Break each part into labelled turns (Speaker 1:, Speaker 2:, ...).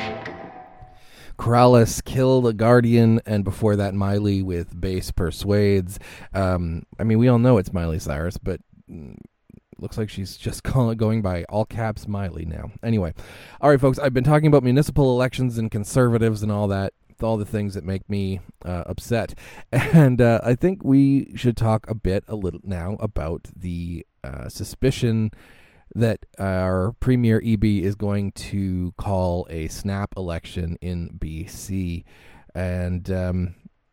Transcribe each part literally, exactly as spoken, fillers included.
Speaker 1: Corrales killed a Guardian, and before that, Miley with Base Persuades. Um, I mean, we all know it's Miley Cyrus, but mm, looks like she's just call, going by all caps Miley now. Anyway, all right, folks, I've been talking about municipal elections and conservatives and all that, all the things that make me uh, upset. And uh, I think we should talk a bit, a little now, about the uh, suspicion that our Premier E B is going to call a snap election in B C. And um,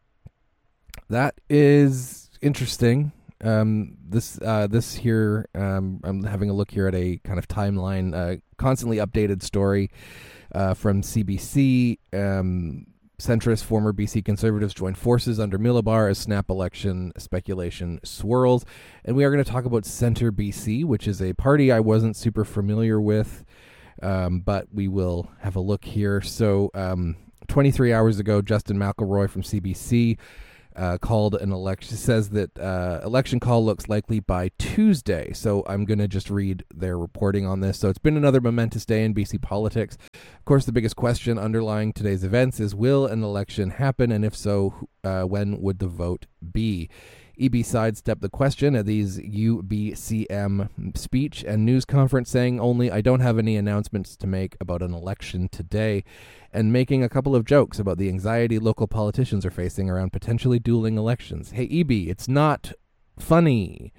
Speaker 1: that is interesting. Um, this uh, this here, um, I'm having a look here at a kind of timeline, uh, constantly updated story uh, from C B C. Um, centrist former B C Conservatives join forces under Milabar as snap election speculation swirls. And we are going to talk about Centre B C, which is a party I wasn't super familiar with, um, but we will have a look here. So um, twenty-three hours ago, Justin McElroy from C B C uh, called an election, says that uh, election call looks likely by Tuesday. So I'm going to just read their reporting on this. So it's been another momentous day in B C politics. Of course, the biggest question underlying today's events is, will an election happen? And if so, uh, when would the vote be? E B sidestepped the question at these U B C M speech and news conference, saying only, I don't have any announcements to make about an election today, and making a couple of jokes about the anxiety local politicians are facing around potentially dueling elections. Hey, E B, it's not funny.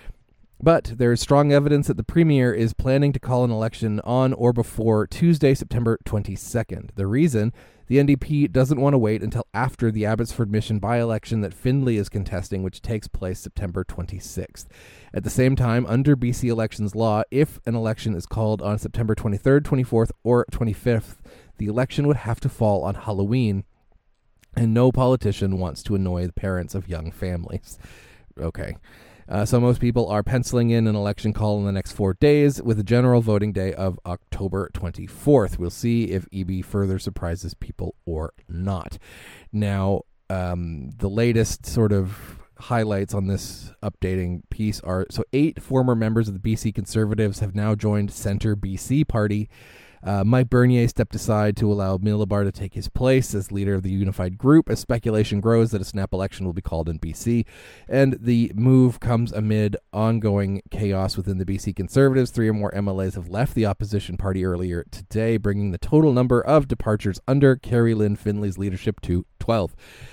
Speaker 1: But there is strong evidence that the Premier is planning to call an election on or before Tuesday, September twenty-second. The reason? The N D P doesn't want to wait until after the Abbotsford Mission by-election that Findlay is contesting, which takes place September twenty-sixth. At the same time, under B C elections law, if an election is called on September twenty-third, twenty-fourth, or twenty-fifth, the election would have to fall on Halloween, and no politician wants to annoy the parents of young families. Okay. Uh, so most people are penciling in an election call in the next four days with a general voting day of October twenty-fourth. We'll see if E B further surprises people or not. Now, um, the latest sort of highlights on this updating piece are, so eight former members of the B C Conservatives have now joined Centre B C Party. Uh, Mike Bernier stepped aside to allow Milabar to take his place as leader of the unified group as speculation grows that a snap election will be called in B C. And the move comes amid ongoing chaos within the B C Conservatives. Three or more M L As have left the opposition party earlier today, bringing the total number of departures under Carrie Lynn Findlay's leadership to twelve.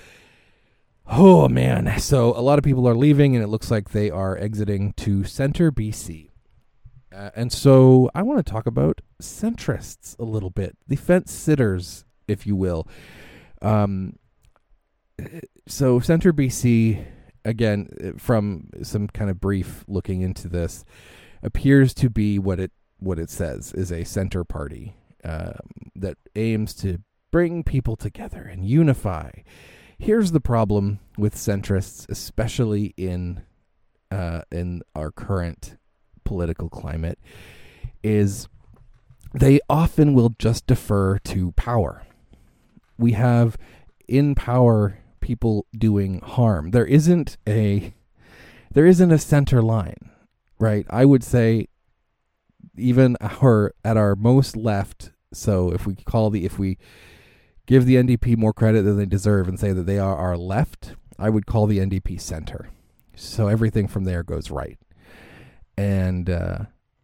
Speaker 1: Oh, man. So a lot of people are leaving, and it looks like they are exiting to Centre B C. Uh, and so I want to talk about centrists a little bit, the fence sitters, if you will. Um, so Centre B C, again, from some kind of brief looking into this, appears to be what it what it says is a center party uh, that aims to bring people together and unify. Here's the problem with centrists, especially in uh, in our current political climate, is they often will just defer to power. We have in power people doing harm. There isn't a there isn't a center line, right? I would say even our at our most left, so if we call the if we give the N D P more credit than they deserve and say that they are our left, I would call the N D P center. So everything from there goes right. And uh,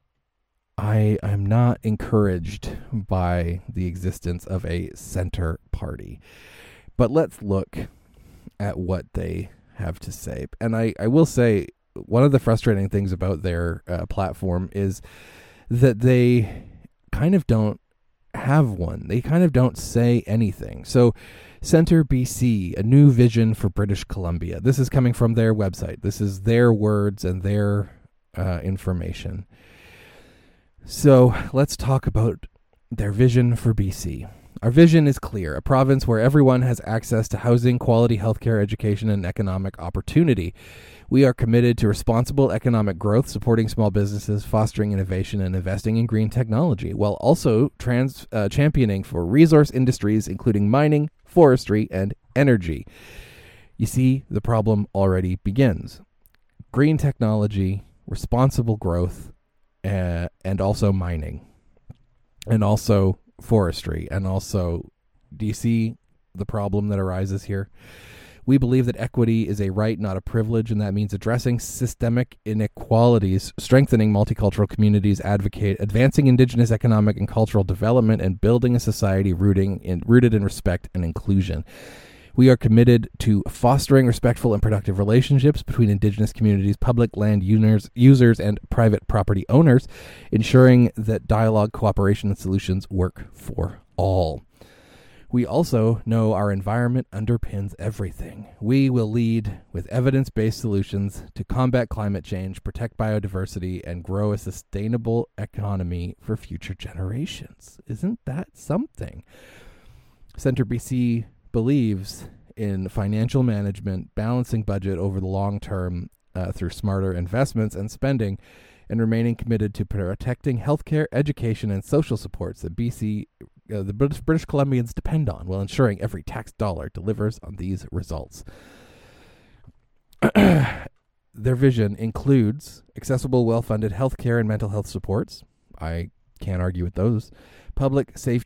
Speaker 1: I am not encouraged by the existence of a center party. But let's look at what they have to say. And I, I will say, one of the frustrating things about their uh, platform is that they kind of don't have one. They kind of don't say anything. So Centre B C, a new vision for British Columbia. This is coming from their website. This is their words and their uh, information. So let's talk about their vision for B C. Our vision is clear, a province where everyone has access to housing, quality healthcare, education, and economic opportunity. We are committed to responsible economic growth, supporting small businesses, fostering innovation, and investing in green technology, while also trans, uh, championing for resource industries, including mining, forestry, and energy. You see, the problem already begins. Green technology, responsible growth, uh, and also mining. And also forestry. And also, do you see the problem that arises here? We believe that equity is a right, not a privilege, and that means addressing systemic inequalities, strengthening multicultural communities, advocate advancing indigenous economic and cultural development, and building a society rooting in, rooted in respect and inclusion. We are committed to fostering respectful and productive relationships between indigenous communities, public land users, users, and private property owners, ensuring that dialogue, cooperation, and solutions work for all. We also know our environment underpins everything. We will lead with evidence-based solutions to combat climate change, protect biodiversity, and grow a sustainable economy for future generations. Isn't that something? Centre B C believes in financial management, balancing budget over the long term uh, through smarter investments and spending, and remaining committed to protecting healthcare, education, and social supports that B C Uh, the British, British Columbians depend on, while ensuring every tax dollar delivers on these results. Their vision includes accessible, well-funded healthcare and mental health supports. I can't argue with those. Public safe,